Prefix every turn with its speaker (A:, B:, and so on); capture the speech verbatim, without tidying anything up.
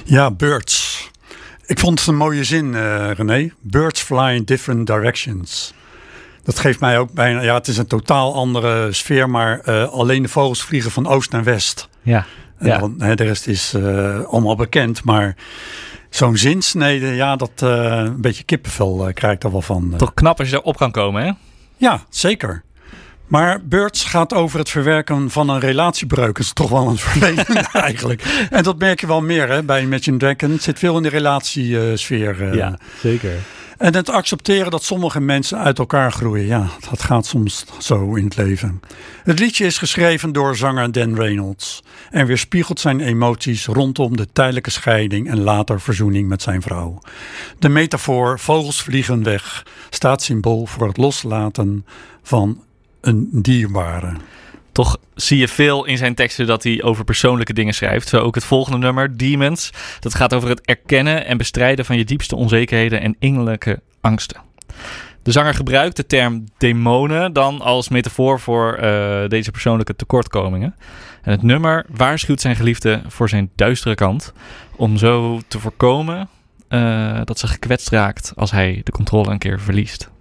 A: Ja, birds. Ik vond het een mooie zin, uh, René. Birds fly in different directions. Dat geeft mij ook bijna... Ja, het is een totaal andere sfeer, maar uh, alleen de vogels vliegen van oost naar west.
B: Ja.
A: En
B: ja.
A: dan, hè, de rest is uh, allemaal bekend, maar zo'n zinsnede, ja, dat uh, een beetje kippenvel uh, krijg ik er wel van. Uh.
B: Toch knap als je erop kan komen, hè?
A: Ja, zeker. Maar Birds gaat over het verwerken van een relatiebreuk. Dat is toch wel een vervelend eigenlijk. En dat merk je wel meer hè, bij Imagine Dragon. Het zit veel in de relatiesfeer. Uh,
B: ja, zeker.
A: En het accepteren dat sommige mensen uit elkaar groeien. Ja, dat gaat soms zo in het leven. Het liedje is geschreven door zanger Dan Reynolds. En weerspiegelt zijn emoties rondom de tijdelijke scheiding en later verzoening met zijn vrouw. De metafoor vogels vliegen weg staat symbool voor het loslaten van een dierbare.
B: Toch zie je veel in zijn teksten dat hij over persoonlijke dingen schrijft. Zo ook het volgende nummer, Demons. Dat gaat over het erkennen en bestrijden van je diepste onzekerheden en innerlijke angsten. De zanger gebruikt de term demonen dan als metafoor voor uh, deze persoonlijke tekortkomingen. En het nummer waarschuwt zijn geliefde voor zijn duistere kant. Om zo te voorkomen uh, dat ze gekwetst raakt als hij de controle een keer verliest.